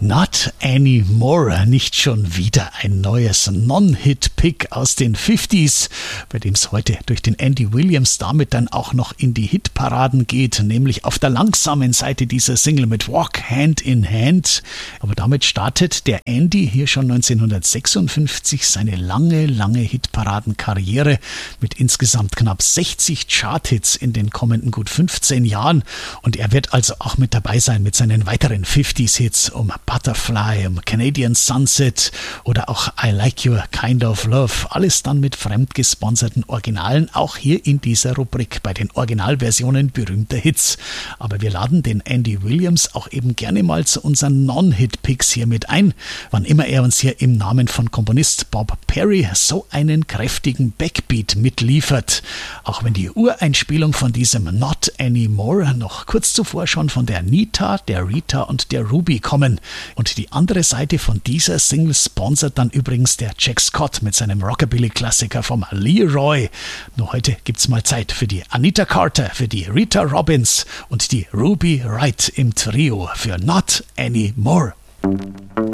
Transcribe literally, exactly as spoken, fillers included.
Not Anymore, nicht schon wieder ein neues Non-Hit-Pick aus den fünfziger, bei dem es heute durch den Andy Williams damit dann auch noch in die Hitparaden geht, nämlich auf der langsamen Seite dieser Single mit Walk Hand in Hand. Aber damit startet der Andy hier schon neunzehnhundertsechsundfünfzig seine lange, lange Hitparadenkarriere mit insgesamt knapp sechzig Charthits in den kommenden gut fünfzehn Jahren, und er wird also auch mit dabei sein mit seinen weiteren fünfziger-Hits um Butterfly, um Canadian Sunset oder auch I Like Your Kind of Love. Alles dann mit fremdgesponserten Originalen, auch hier in dieser Rubrik bei den Originalversionen berühmter Hits. Aber wir laden den Andy Williams auch eben gerne mal zu unseren Non-Hit-Picks hier mit ein, wann immer er uns hier im Namen von Komponist Bob Perry so einen kräftigen Backbeat mitliefert. Auch wenn die Ureinspielung von diesem Not Anymore noch kurz zuvor schon von der Nita, der Rita und der Ruby kommen. Und die andere Seite von dieser Single sponsert dann übrigens der Jack Scott mit seinem Rockabilly-Klassiker vom Leroy. Nur heute gibt's mal Zeit für die Anita Carter, für die Rita Robbins und die Ruby Wright im Trio für Not Anymore.